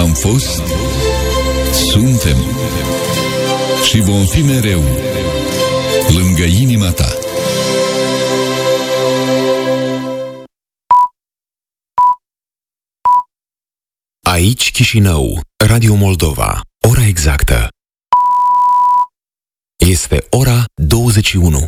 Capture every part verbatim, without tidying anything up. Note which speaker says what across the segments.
Speaker 1: Am fost, suntem și vom fi mereu lângă inima ta.
Speaker 2: Aici Chișinău, Radio Moldova, ora exactă. Este ora douăzeci și unu.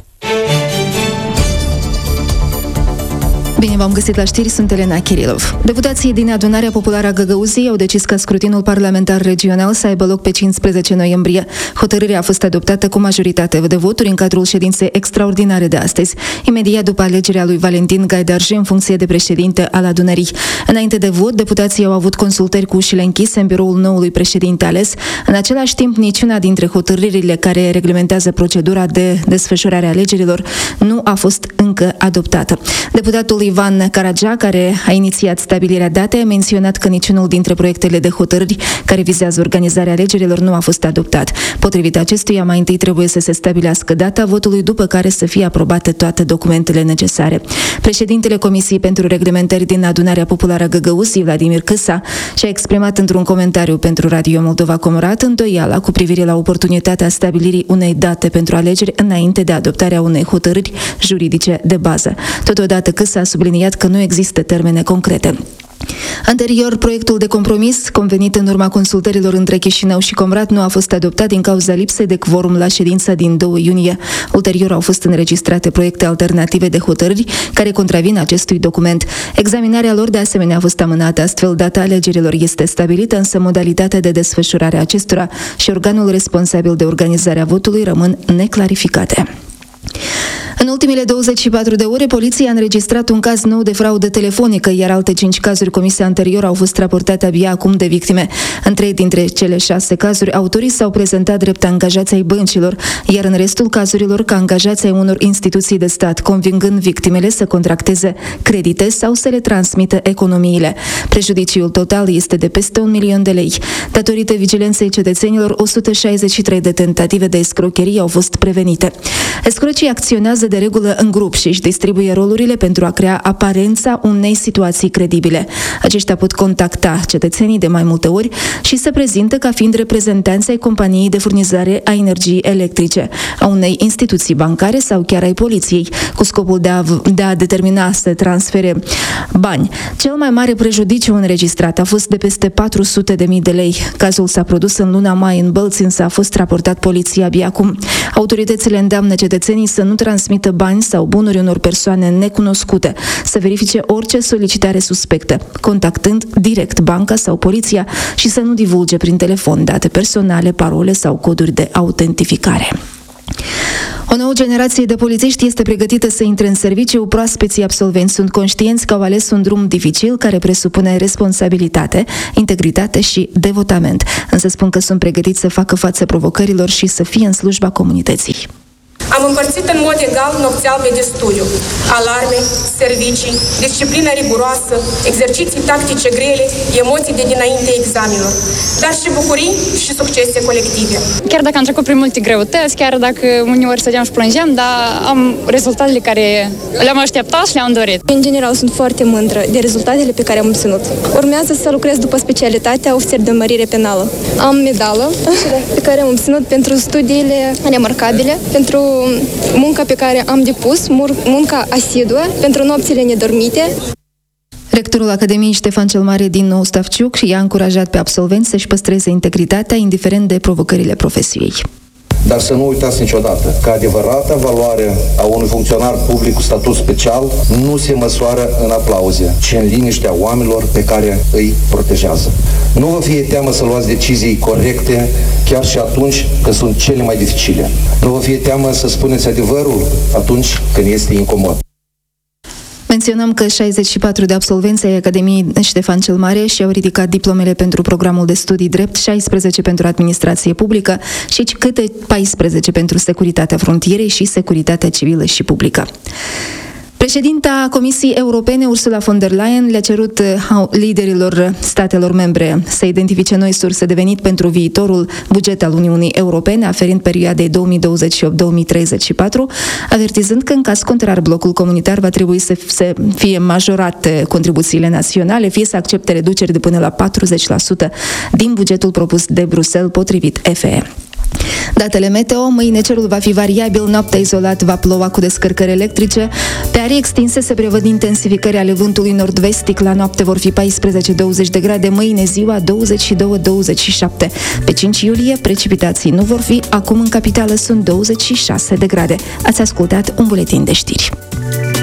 Speaker 3: Bine v-am găsit la știri, sunt Elena Kirilov. Deputații din Adunarea Populară a Găgăuziei au decis ca scrutinul parlamentar regional să aibă loc pe cincisprezece noiembrie. Hotărârea a fost adoptată cu majoritate de voturi în cadrul ședinței extraordinare de astăzi, imediat după alegerea lui Valentin Gaidarji în funcție de președinte al adunării. Înainte de vot, deputații au avut consultări cu ușile închise în biroul noului președinte ales. În același timp, niciuna dintre hotărârile care reglementează procedura de desfășurare a alegerilor nu a fost încă adoptată. Deputatul Ivan Caragea, care a inițiat stabilirea datei, a menționat că niciunul dintre proiectele de hotărâri care vizează organizarea alegerilor nu a fost adoptat. Potrivit acestuia, mai întâi trebuie să se stabilească data votului, după care să fie aprobate toate documentele necesare. Președintele Comisiei pentru Reglementări din Adunarea Populară a Găgăuziei, Vladimir Câsa, și-a exprimat într-un comentariu pentru Radio Moldova Comorat îndoiala cu privire la oportunitatea stabilirii unei date pentru alegeri înainte de adoptarea unei hotărâri juridice de bază. Totodată Câsa a subliniat că nu există termene concrete. Anterior, proiectul de compromis convenit în urma consultărilor între Chișinău și Comrat nu a fost adoptat din cauza lipsei de quorum la ședința din doi iunie. Ulterior au fost înregistrate proiecte alternative de hotărâri care contravin acestui document. Examinarea lor de asemenea a fost amânată, astfel data alegerilor este stabilită, însă modalitatea de desfășurare a acestora și organul responsabil de organizare a votului rămân neclarificate. În ultimele douăzeci și patru de ore, poliția a înregistrat un caz nou de fraudă telefonică, iar alte cinci cazuri comise anterior au fost raportate abia acum de victime. În trei dintre cele șase cazuri, autorii s-au prezentat drept angajați ai băncilor, iar în restul cazurilor ca angajați ai unor instituții de stat, convingând victimele să contracteze credite sau să le transmită economiile. Prejudiciul total este de peste un milion de lei. Datorită vigilenței cetățenilor, o sută șaizeci și trei de tentative de escrocherie au fost prevenite. Escrocii acționează de regulă în grup și își distribuie rolurile pentru a crea aparența unei situații credibile. Aceștia pot contacta cetățenii de mai multe ori și se prezintă ca fiind reprezentanți ai companiei de furnizare a energiei electrice, a unei instituții bancare sau chiar ai poliției, cu scopul de a, de a determina să transfere bani. Cel mai mare prejudiciu înregistrat a fost de peste patru sute de mii de lei. Cazul s-a produs în luna mai în Bălți, însă a fost raportat poliției abia acum. Autoritățile îndeamnă cetățenii să nu transmită bani sau bunuri unor persoane necunoscute, să verifice orice solicitare suspectă, contactând direct banca sau poliția și să nu divulge prin telefon date personale, parole sau coduri de autentificare. O nouă generație de polițiști este pregătită să intre în serviciu. Proaspeții absolvenți sunt conștienți că au ales un drum dificil care presupune responsabilitate, integritate și devotament, însă spun că sunt pregătiți să facă față provocărilor și să fie în slujba comunității.
Speaker 4: Am împărțit în mod egal nopțealbe de studiu, alarme, servicii, disciplină riguroasă, exerciții tactice grele, emoții de dinainte examenilor, dar și bucurii și succese colective.
Speaker 5: Chiar dacă am trecut prin multe greutăți, chiar dacă uneori stăteam și plângeam, dar am rezultatele care le-am așteptat și le-am dorit.
Speaker 6: În general, sunt foarte mândră de rezultatele pe care am obținut. Urmează să lucrez după specialitatea ofițer de urmărire penală. Am medală pe care am obținut pentru studiile remarcabile, pentru munca pe care am depus, munca asiduă, pentru nopțile nedormite.
Speaker 3: Rectorul Academiei Ștefan cel Mare din Nou Stavciuc i-a încurajat pe absolvenți să-și păstreze integritatea, indiferent de provocările profesiei.
Speaker 7: Dar să nu uitați niciodată că adevărata valoare a unui funcționar public cu statut special nu se măsoară în aplauze, ci în liniștea oamenilor pe care îi protejează. Nu vă fie teamă să luați decizii corecte, chiar și atunci când sunt cele mai dificile. Nu vă fie teamă să spuneți adevărul atunci când este incomod.
Speaker 3: Menționăm că șaizeci și patru de absolvenți ai Academiei Ștefan cel Mare și-au ridicat diplomele pentru programul de studii drept, șaisprezece pentru administrație publică și câte paisprezece pentru securitatea frontierei și securitatea civilă și publică. Președinta Comisiei Europene, Ursula von der Leyen, le-a cerut liderilor statelor membre să identifice noi surse de venit pentru viitorul buget al Uniunii Europene, aferind perioadei două mii douăzeci și opt - două mii treizeci și patru, avertizând că în caz contrar blocul comunitar va trebui să, să fie majorate contribuțiile naționale, fie să accepte reduceri de până la patruzeci la sută din bugetul propus de Bruxelles, potrivit F E. Datele meteo: mâine cerul va fi variabil, noaptea izolat va ploua cu descărcări electrice. Pe arii extinse se prevăd intensificări ale vântului nord-vestic, la noapte vor fi paisprezece - douăzeci de grade, mâine ziua douăzeci și doi - douăzeci și șapte. Pe cinci iulie precipitații nu vor fi, acum în capitală sunt douăzeci și șase de grade. Ați ascultat un buletin de știri.